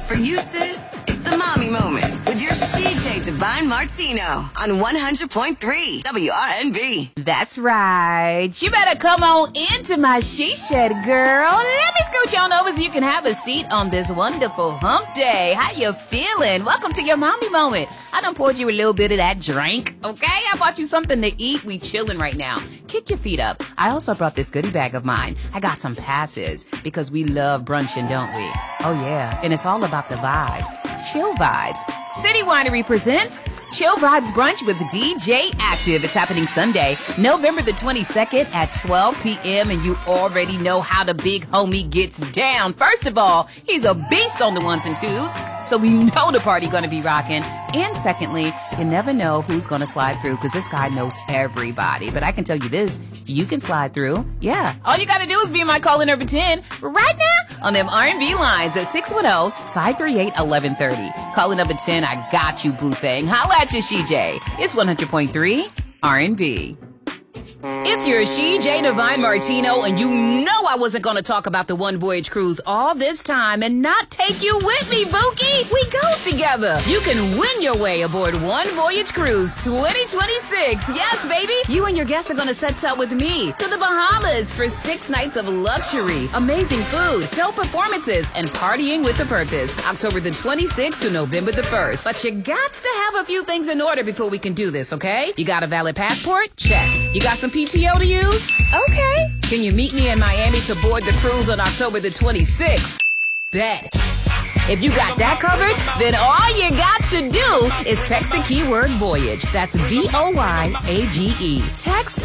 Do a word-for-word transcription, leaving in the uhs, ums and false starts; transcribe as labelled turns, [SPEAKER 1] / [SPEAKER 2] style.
[SPEAKER 1] for you, sis. It's the mommy moment with your C J Divine Martino on one hundred point three W R N B.
[SPEAKER 2] That's right. You better come on into my she shed, girl. Let me scooch on over so you can have a seat on this wonderful hump day. How you feeling? Welcome to your mommy moment. I done poured you a little bit of that drink, okay? I bought you something to eat. We chilling right now. Kick your feet up. I also brought this goodie bag of mine. I got some passes because we love brunching, don't we? Oh, yeah. And it's all about the vibes. Chill vibes. City Winery presents Chill Vibes Brunch with D J Active. It's happening Sunday, November the twenty-second at twelve p.m. And you already know how the big homie gets down. First of all, he's a beast on the ones and twos, so we know the party gonna be rocking. And secondly, you never know who's gonna slide through because this guy knows everybody. But I can tell you this, you can slide through. Yeah. All you gotta do is be in my caller number ten right now on them R and B lines at six one zero, five three eight, one one three zero. Caller number ten, I got you, boo thing. Holla at you, C J. It's one hundred point three R and B. It's your C J Divine Martino, and you know I wasn't going to talk about the One Voyage Cruise all this time and not take you with me, Bookie. We go together. You can win your way aboard One Voyage Cruise twenty twenty-six. Yes, baby. You and your guests are going to set out with me to the Bahamas for six nights of luxury, amazing food, dope performances, and partying with a purpose. October the twenty-sixth to November the first. But you got to have a few things in order before we can do this, okay? You got a valid passport? Check. You got some P T O to use? Okay. Can you meet me in Miami to board the cruise on October the twenty-sixth? Bet. If you got that covered, then all you got to do is text the keyword voyage. That's V O Y A G E. Text